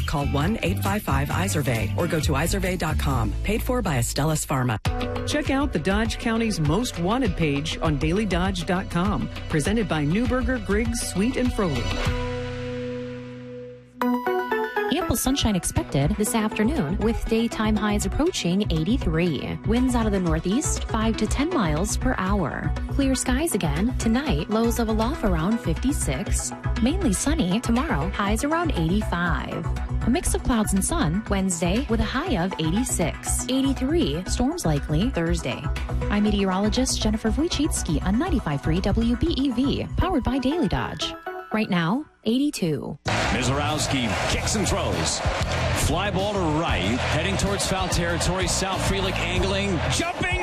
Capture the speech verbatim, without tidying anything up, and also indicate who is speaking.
Speaker 1: Call one eight five five I S E R V E or go to I S E R V E dot com. Paid for by Astellas Pharma. Check out the Dodge County's Most Wanted page on daily dodge dot com. Presented by Newberger, Griggs, Sweet and Froley.
Speaker 2: Ample sunshine expected this afternoon with daytime highs approaching eighty-three. Winds out of the northeast, five to ten miles per hour. Clear skies again tonight, lows level off around fifty-six. Mainly sunny tomorrow, highs around eighty-five. A mix of clouds and sun Wednesday with a high of eighty-six. eighty-three, storms likely Thursday. I'm meteorologist Jennifer Wojcicki on ninety-five point three W B E V, powered by Daily Dodge. Right now, eighty-two.
Speaker 3: Mizorowski kicks and throws. Fly ball to right, heading towards foul territory. South Freelick angling, jumping.